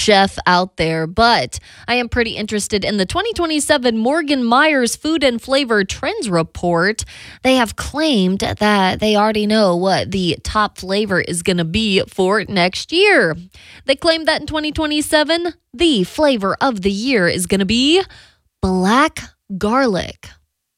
chef out there, but I am pretty interested in the 2027 Morgan Myers Food and Flavor Trends Report. They have claimed that they already know what the top flavor is going to be for next year. They claim that in 2027, the flavor of the year is going to be black garlic.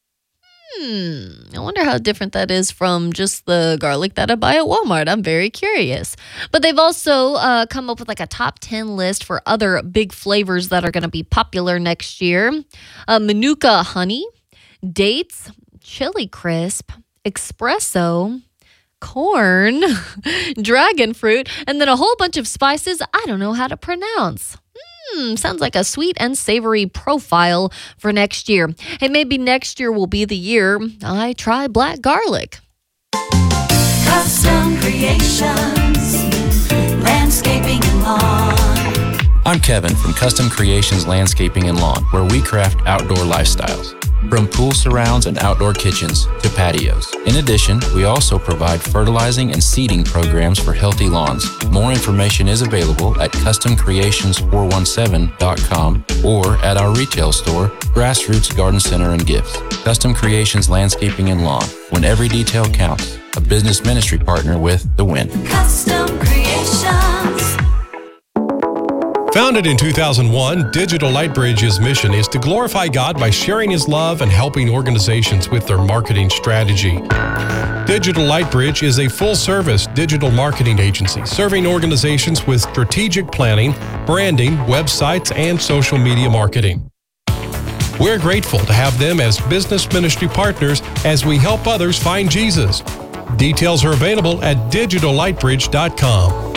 I wonder how different that is from just the garlic that I buy at Walmart. I'm very curious. But they've also come up with like a top 10 list for other big flavors that are going to be popular next year. Manuka honey, dates, chili crisp, espresso, corn, dragon fruit, and then a whole bunch of spices I don't know how to pronounce. Sounds like a sweet and savory profile for next year. Hey, maybe next year will be the year I try black garlic. Custom Creations, Landscaping and Lawn. I'm Kevin from Custom Creations Landscaping and Lawn, where we craft outdoor lifestyles. From pool surrounds and outdoor kitchens to patios. In addition, we also provide fertilizing and seeding programs for healthy lawns. More information is available at customcreations417.com or at our retail store, Grassroots Garden Center and Gifts. Custom Creations Landscaping and Lawn. When every detail counts. A business ministry partner with The Win. Custom Creations. Founded in 2001, Digital Lightbridge's mission is to glorify God by sharing His love and helping organizations with their marketing strategy. Digital Lightbridge is a full-service digital marketing agency serving organizations with strategic planning, branding, websites, and social media marketing. We're grateful to have them as business ministry partners as we help others find Jesus. Details are available at digitallightbridge.com.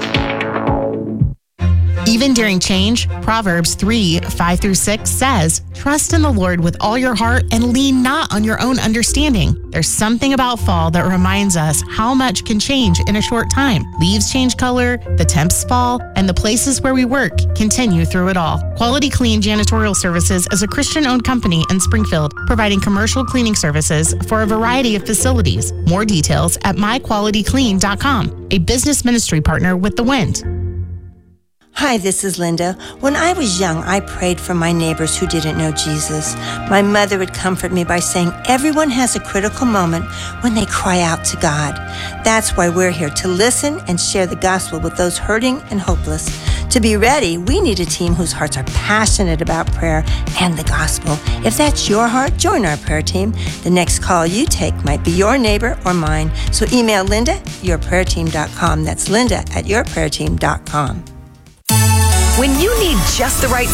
Even during change, Proverbs 3:5-6 says, "Trust in the Lord with all your heart and lean not on your own understanding." There's something about fall that reminds us how much can change in a short time. Leaves change color, the temps fall, and the places where we work continue through it all. Quality Clean Janitorial Services is a Christian-owned company in Springfield, providing commercial cleaning services for a variety of facilities. More details at myqualityclean.com, a business ministry partner with The Wind. Hi, this is Linda. When I was young, I prayed for my neighbors who didn't know Jesus. My mother would comfort me by saying everyone has a critical moment when they cry out to God. That's why we're here, to listen and share the gospel with those hurting and hopeless. To be ready, we need a team whose hearts are passionate about prayer and the gospel. If that's your heart, join our prayer team. The next call you take might be your neighbor or mine. So email Linda at yourprayerteam.com. That's Linda at yourprayerteam.com. When you need just the right